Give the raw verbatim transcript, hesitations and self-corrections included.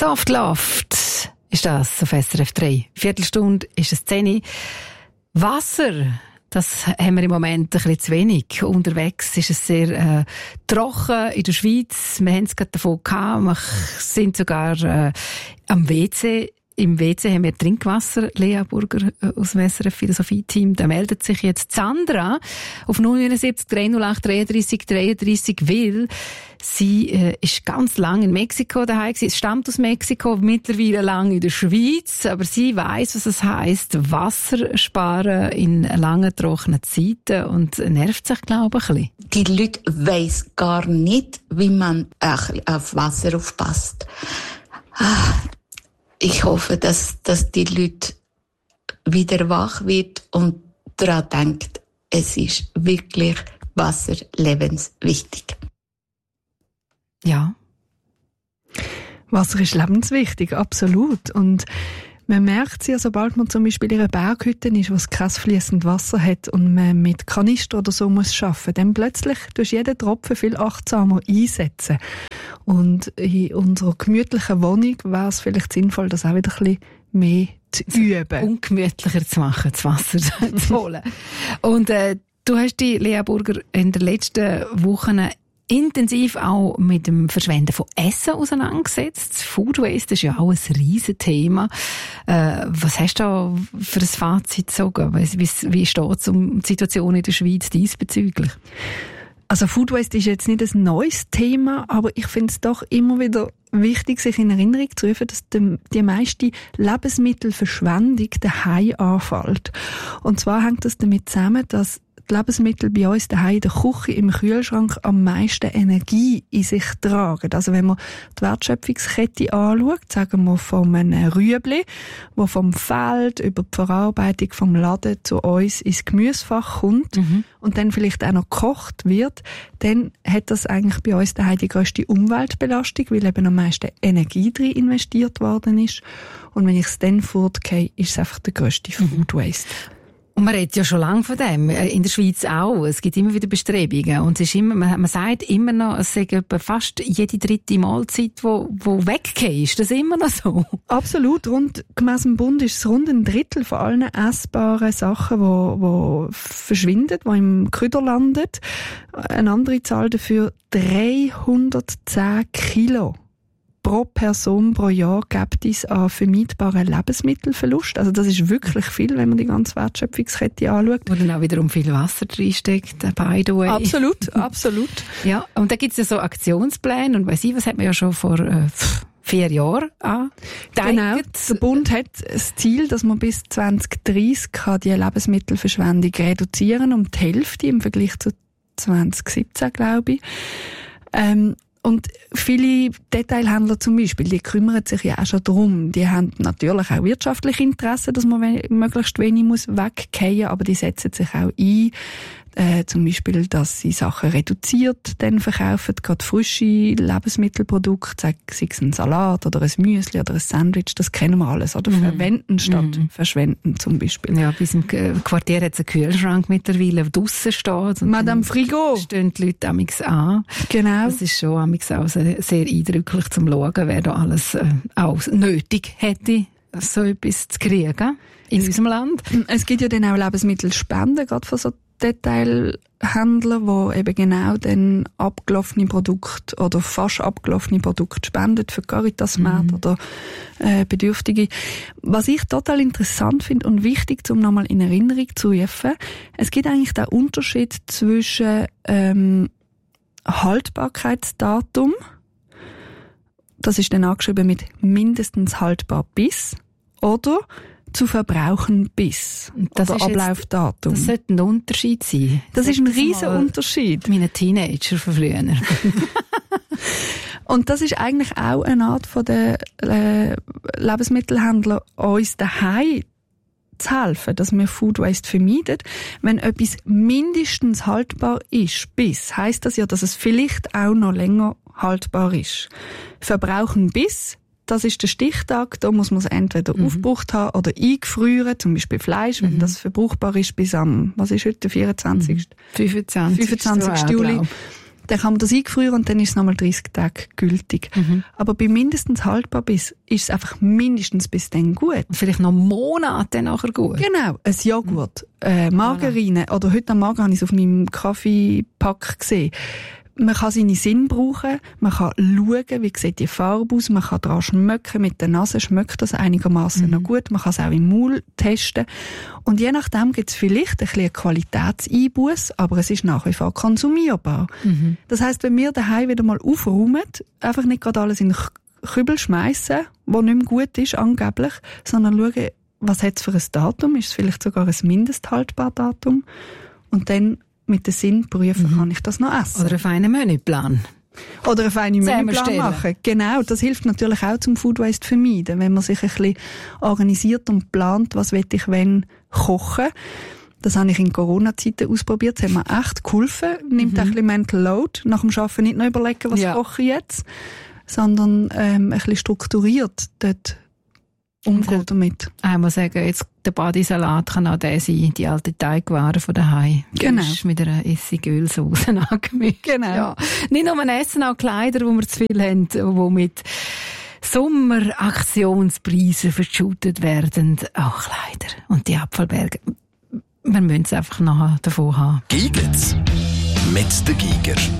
Soft Loft ist das auf S R F drei. Viertelstunde ist es zehn. Wasser, das haben wir im Moment ein bisschen zu wenig. Unterwegs ist es sehr äh, trocken in der Schweiz. Wir haben es gerade davon gehabt. Wir sind sogar äh, am W C. Im W C haben wir Trinkwasser. Lea Burger aus dem S R F Philosophie-Team. Da meldet sich jetzt Sandra auf null neun sieben drei null acht dreiunddreißig dreiunddreißig, weil sie äh, ist ganz lang in Mexiko daheim gewesen. Sie stammt aus Mexiko, mittlerweile lang in der Schweiz, aber sie weiss, was es heisst, Wasser sparen in langen, trockenen Zeiten und nervt sich, glaube ich, ein bisschen. Die Leute weiss gar nicht, wie man auf Wasser aufpasst. Ah. Ich hoffe, dass, dass die Leute wieder wach wird und daran denkt, es ist wirklich Wasser lebenswichtig. Ja. Wasser ist lebenswichtig, absolut. Und man merkt es ja, sobald man zum Beispiel in einer Berghütte ist, was kein fließendes Wasser hat und man mit Kanister oder so muss arbeiten, dann plötzlich tust du jeden Tropfen viel achtsamer einsetzen. Und in unserer gemütlichen Wohnung wäre es vielleicht sinnvoll, das auch wieder ein bisschen mehr zu üben. Ungemütlicher zu machen, das Wasser zu holen. Und äh, du hast dich, Lea Burger, in den letzten Wochen intensiv auch mit dem Verschwenden von Essen auseinandergesetzt. Food Waste ist ja auch ein riesen Thema. Äh, was hast du da für ein Fazit gezogen? Wie, wie, wie steht es um die Situation in der Schweiz diesbezüglich? Also Food Waste ist jetzt nicht ein neues Thema, aber ich finde es doch immer wieder wichtig, sich in Erinnerung zu rufen, dass die, die meiste Lebensmittelverschwendung daheim anfällt. Und zwar hängt das damit zusammen, dass die Lebensmittel bei uns daheim in der Küche, im Kühlschrank am meisten Energie in sich tragen. Also wenn man die Wertschöpfungskette anschaut, sagen wir von einem Rüebli, wo vom Feld über die Verarbeitung vom Laden zu uns ins Gemüsefach kommt mhm. und dann vielleicht auch noch gekocht wird, dann hat das eigentlich bei uns daheim die grösste Umweltbelastung, weil eben am meisten Energie drin investiert worden ist. Und wenn ich es dann fortgehe, ist es einfach der grösste Food Waste. Und man redet ja schon lange von dem, in der Schweiz auch. Es gibt immer wieder Bestrebungen. Und es ist immer, man, man sagt immer noch, es sei etwa fast jede dritte Mahlzeit, die wo, wo weggeht. Ist das immer noch so? Absolut. Rund, gemäss dem Bund ist es rund ein Drittel von allen essbaren Sachen, die wo, wo verschwinden, die im Küder landen. Eine andere Zahl dafür, dreihundertzehn Kilo. Pro Person pro Jahr gibt es an vermeidbaren Lebensmittelverlust. Also das ist wirklich viel, wenn man die ganze Wertschöpfungskette anschaut. Wo dann auch wiederum viel Wasser drinsteckt, by the way. Absolut, absolut. Ja, und da gibt es ja so Aktionspläne und weiss ich, was hat man ja schon vor äh, vier Jahren an. Genau, der Bund hat das Ziel, dass man bis zwanzig dreissig kann die Lebensmittelverschwendung reduzieren, um die Hälfte im Vergleich zu zwanzig siebzehn, glaube ich. Ähm, Und viele Detailhändler zum Beispiel, die kümmern sich ja auch schon darum. Die haben natürlich auch wirtschaftliche Interessen, dass man we- möglichst wenig muss weggehen, aber die setzen sich auch ein, äh, zum Beispiel, dass sie Sachen reduziert dann verkaufen, gerade frische Lebensmittelprodukte, sei es ein Salat oder ein Müsli oder ein Sandwich, das kennen wir alles, oder? Mhm. Verwenden statt mhm. verschwenden zum Beispiel. Ja, bei uns im Quartier hat es einen Kühlschrank mittlerweile, der draussen steht. Madame Frigo. Stehen die Leute amigs an. Genau. Das ist schon amigs auch sehr, sehr eindrücklich zum Schauen, wer da alles äh, auch nötig hätte, so etwas zu kriegen in es, unserem Land. Es gibt ja dann auch Lebensmittelspenden, gerade von so Detailhändler, die eben genau dann abgelaufene Produkte oder fast abgelaufene Produkte spenden für Caritas-Märkte mhm. oder äh, Bedürftige. Was ich total interessant finde und wichtig, um nochmal in Erinnerung zu rufen, es gibt eigentlich den Unterschied zwischen ähm, Haltbarkeitsdatum, das ist dann angeschrieben mit mindestens haltbar bis, oder zu verbrauchen bis. Das oder ist Ablaufdatum. Jetzt, das sollte ein Unterschied sein. Das, das ist ein riesen Unterschied. Meine Teenager von früher. Und das ist eigentlich auch eine Art von den äh, Lebensmittelhändlern, uns daheim zu helfen, dass wir Food Waste vermeiden. Wenn etwas mindestens haltbar ist, bis, heisst das ja, dass es vielleicht auch noch länger haltbar ist. Verbrauchen bis, das ist der Stichtag, da muss man es entweder mhm. aufgebraucht haben oder eingefrieren, zum Beispiel Fleisch, wenn mhm. das verbrauchbar ist bis am, was ist heute, der vierundzwanzigsten fünfundzwanzigsten fünfundzwanzigsten Juli. Dann kann man das eingefrieren und dann ist es nochmal dreißig Tage gültig. Mhm. Aber bei mindestens haltbar bis ist es einfach mindestens bis dann gut. Und vielleicht noch Monate nachher gut. Genau, ein Joghurt, äh, Margarine, voilà. Oder heute am Morgen habe ich es auf meinem Kaffeepack gesehen. Man kann seine Sinn brauchen, man kann schauen, wie sieht die Farbe aus, man kann daran schmecken, mit der Nase schmeckt das einigermaßen mhm. noch gut, man kann es auch im Maul testen. Und je nachdem gibt es vielleicht ein bisschen Qualitätseinbuss, aber es ist nach wie vor konsumierbar. Mhm. Das heisst, wenn wir daheim wieder mal aufräumen, einfach nicht gerade alles in den Kübel schmeißen, wo nicht mehr gut ist, angeblich, sondern schauen, was hat es für ein Datum, ist es vielleicht sogar ein Mindesthaltbardatum, und dann mit dem Sinn prüfen, mhm. kann ich das noch essen. Oder einen feinen Menüplan. Oder einen feinen Menüplan machen. Genau, das hilft natürlich auch zum Food Waste vermeiden, wenn man sich ein bisschen organisiert und plant, was will ich wenn kochen. Das habe ich in Corona-Zeiten ausprobiert, das hat mir echt geholfen. Nimmt mhm. ein bisschen Mental Load, nach dem Arbeiten nicht noch überlegen, was ja. koche ich jetzt, sondern ähm, ein bisschen strukturiert dort umgeht damit. Ich muss sagen, jetzt der Badisalat kann auch der sein, die alte Teigware von daheim. Genau. Mit einer Essigölsauce angemischt. Genau. Ja. Nicht nur ein Essen, auch Kleider, wo wir zu viel haben, die mit Sommeraktionspreisen verschüttet werden. Auch Kleider. Und die Abfallberge. Wir müssen es einfach nachher davon haben. Giget's mit der Giger.